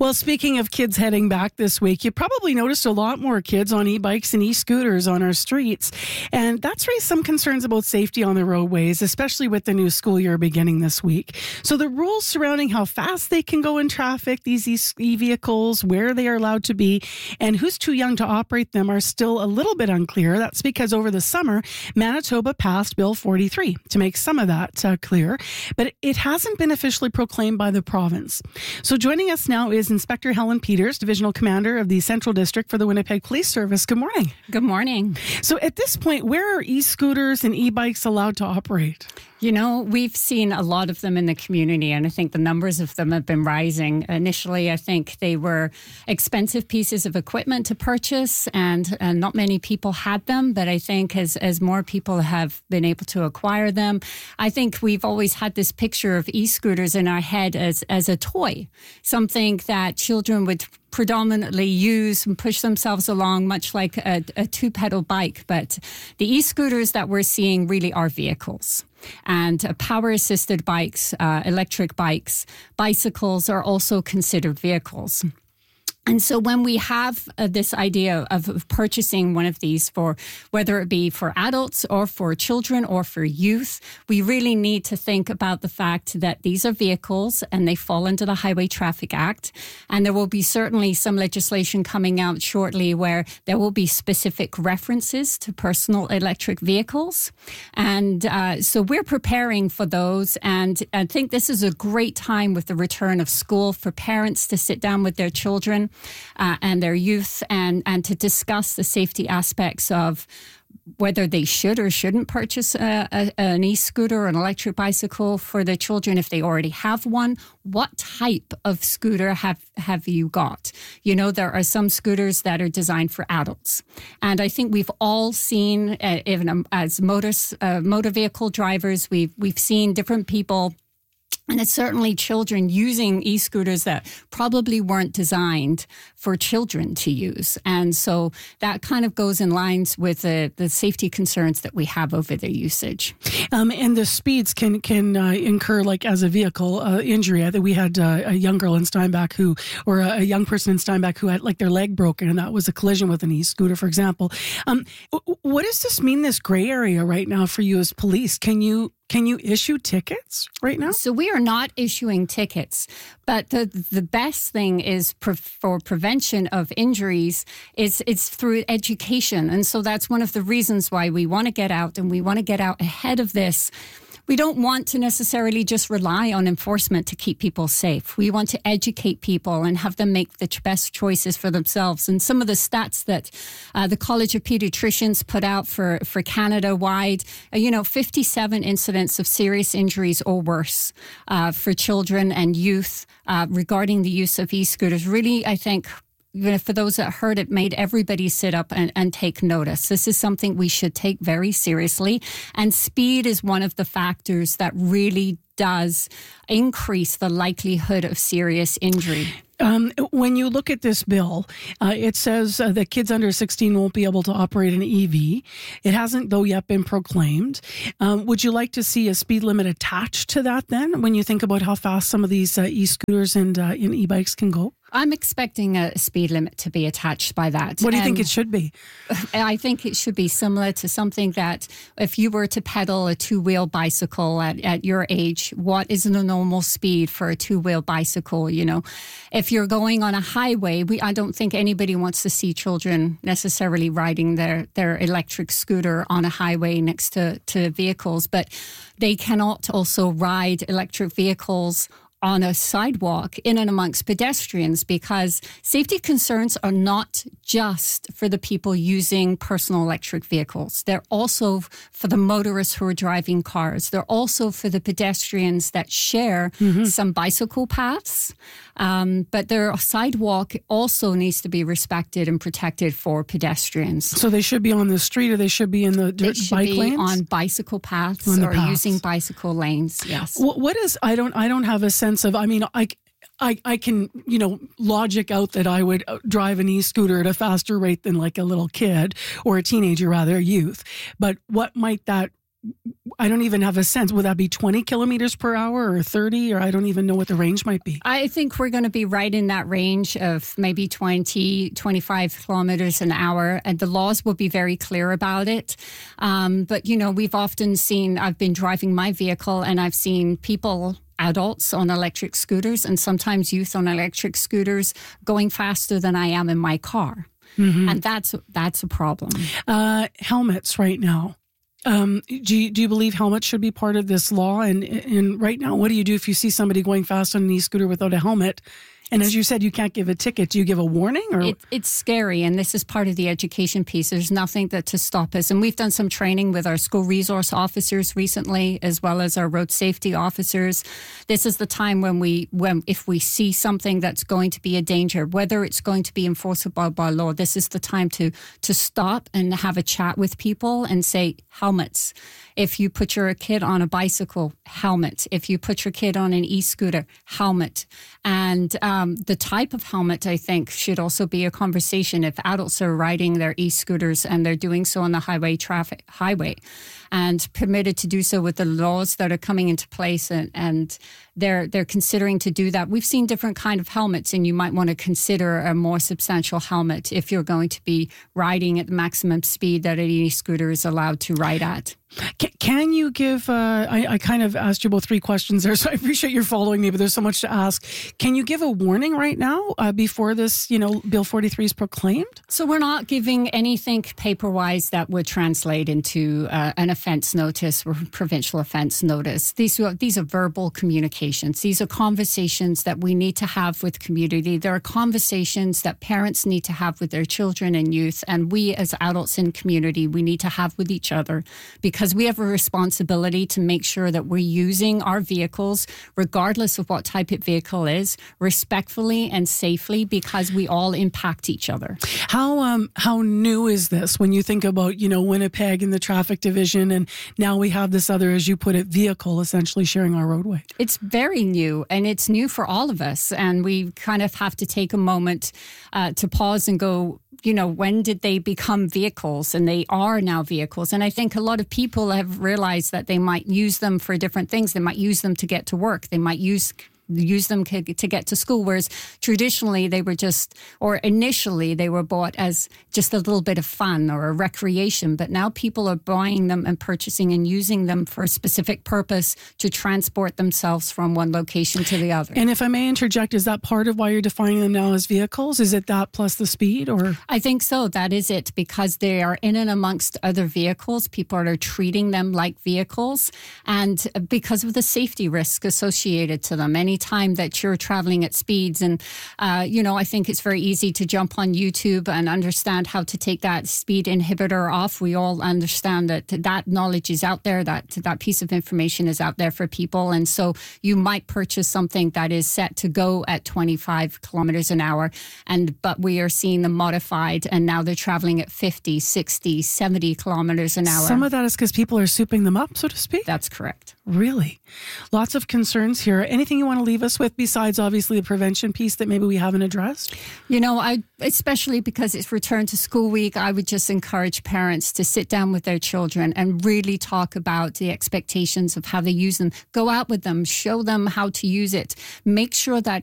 Well, speaking of kids heading back this week, you probably noticed a lot more kids on e-bikes and e-scooters on our streets. And that's raised some concerns about safety on the roadways, especially with the new school year beginning this week. So the rules surrounding how fast they can go in traffic, these e-vehicles, where they are allowed to be, and who's too young to operate them are still a little bit unclear. That's because over the summer, Manitoba passed Bill 43 to make some of that clear, but it hasn't been officially proclaimed by the province. So joining us now is Inspector Helen Peters, Divisional Commander of the Central District for the Winnipeg Police Service. Good morning. Good morning. So at this point, where are e-scooters and e-bikes allowed to operate? You know, we've seen a lot of them in the community, and I think the numbers of them have been rising. Initially, I think they were expensive pieces of equipment to purchase, and not many people had them. But I think as more people have been able to acquire them, I think we've always had this picture of e-scooters in our head as a toy, something that children would predominantly use and push themselves along, much like a two-pedal bike. But the e-scooters that we're seeing really are vehicles. And power-assisted bikes, electric bikes, bicycles are also considered vehicles. And so when we have this idea of purchasing one of these, for whether it be for adults or for children or for youth, we really need to think about the fact that these are vehicles and they fall under the Highway Traffic Act. And there will be certainly some legislation coming out shortly where there will be specific references to personal electric vehicles. And so we're preparing for those. And I think this is a great time with the return of school for parents to sit down with their children and their youth and to discuss the safety aspects of whether they should or shouldn't purchase an e-scooter or an electric bicycle for their children if they already have one. What type of scooter have you got? You know, there are some scooters that are designed for adults. And I think we've all seen, even as motor vehicle drivers, we've seen different people. And it's certainly children using e-scooters that probably weren't designed for children to use. And so that kind of goes in lines with the safety concerns that we have over their usage. And the speeds can incur, like as a vehicle, injury. I think we had a young girl in Steinbach or a young person in Steinbach who had like their leg broken, and that was a collision with an e-scooter, for example. What does this mean, this gray area right now for you as police? Can you issue tickets right now? So we are not issuing tickets, but the best thing is for prevention of injuries is it's through education. And so that's one of the reasons why we want to get out, and we want to get out ahead of this. We don't want to necessarily just rely on enforcement to keep people safe. We want to educate people and have them make the best choices for themselves. And some of the stats that the College of Pediatricians put out for Canada-wide, 57 incidents of serious injuries or worse for children and youth regarding the use of e-scooters. Really, I think, for those that heard it, made everybody sit up and take notice. This is something we should take very seriously. And speed is one of the factors that really does increase the likelihood of serious injury. When you look at this bill, it says that kids under 16 won't be able to operate an EV. It hasn't, though, yet been proclaimed. Would you like to see a speed limit attached to that then, when you think about how fast some of these e-scooters and e-bikes can go? I'm expecting a speed limit to be attached by that. What do you think it should be? I think it should be similar to something that if you were to pedal a two-wheel bicycle at your age, what is the normal speed for a two-wheel bicycle? You know, if you're going on a highway, I don't think anybody wants to see children necessarily riding their electric scooter on a highway next to vehicles, but they cannot also ride electric vehicles on a sidewalk in and amongst pedestrians, because safety concerns are not just for the people using personal electric vehicles. They're also for the motorists who are driving cars. They're also for the pedestrians that share some bicycle paths. But their sidewalk also needs to be respected and protected for pedestrians. So they should be on the street, or they should be in the bike lanes? On bicycle paths or using bicycle lanes, yes. What is, I don't have a sense of, I mean, I can, logic out that I would drive an e-scooter at a faster rate than like a little kid or a teenager, rather, a youth. But what might that I don't even have a sense. Would that be 20 kilometers per hour or 30? Or I don't even know what the range might be. I think we're going to be right in that range of maybe 20, 25 kilometers an hour. And the laws will be very clear about it. But, we've often seen, I've been driving my vehicle and I've seen people, adults on electric scooters and sometimes youth on electric scooters going faster than I am in my car. Mm-hmm. And that's a problem. Helmets right now. Do you believe helmets should be part of this law? And right now, what do you do if you see somebody going fast on an e-scooter without a helmet? And as you said, you can't give a ticket. Do you give a warning? Or it's scary, and this is part of the education piece. There's nothing to stop us. And we've done some training with our school resource officers recently, as well as our road safety officers. This is the time when if we see something that's going to be a danger, whether it's going to be enforceable by law, this is the time to stop and have a chat with people and say, helmets. If you put your kid on a bicycle, helmet. If you put your kid on an e-scooter, helmet. And the type of helmet, I think, should also be a conversation. If adults are riding their e-scooters and they're doing so on the highway and permitted to do so with the laws that are coming into place and they're considering to do that. We've seen different kind of helmets, and you might want to consider a more substantial helmet if you're going to be riding at the maximum speed that an e-scooter is allowed to ride at. Can you give, I kind of asked you about 3 questions there, so I appreciate you're following me, but there's so much to ask. Can you give a warning right now before this, Bill 43 is proclaimed? So we're not giving anything paper-wise that would translate into an offense notice or provincial offense notice. These are verbal communications. These are conversations that we need to have with community. There are conversations that parents need to have with their children and youth, and we as adults in community, we need to have with each other, because we have a responsibility to make sure that we're using our vehicles, regardless of what type of vehicle is, respectfully and safely, because we all impact each other. How new is this when you think about, Winnipeg and the traffic division, and now we have this other, as you put it, vehicle essentially sharing our roadway? It's very new, and it's new for all of us. And we kind of have to take a moment to pause and go, when did they become vehicles? And they are now vehicles. And I think a lot of people have realized that they might use them for different things. They might use them to get to work. They might use them to get to school, whereas traditionally initially they were bought as just a little bit of fun or a recreation, but now people are buying them and purchasing and using them for a specific purpose to transport themselves from one location to the other. And if I may interject, is that part of why you're defining them now as vehicles? Is it that plus the speed? Or I think so. That is it, because they are in and amongst other vehicles. People are treating them like vehicles, and because of the safety risk associated to them. Time that you're traveling at speeds. And, I think it's very easy to jump on YouTube and understand how to take that speed inhibitor off. We all understand that knowledge is out there, that piece of information is out there for people. And so you might purchase something that is set to go at 25 kilometers an hour. But we are seeing them modified, and now they're traveling at 50, 60, 70 kilometers an hour. Some of that is because people are souping them up, so to speak? That's correct. Really? Lots of concerns here. Anything you want to leave us with besides obviously the prevention piece that maybe we haven't addressed? Especially because it's return to school week, I would just encourage parents to sit down with their children and really talk about the expectations of how they use them. Go out with them, show them how to use it. Make sure that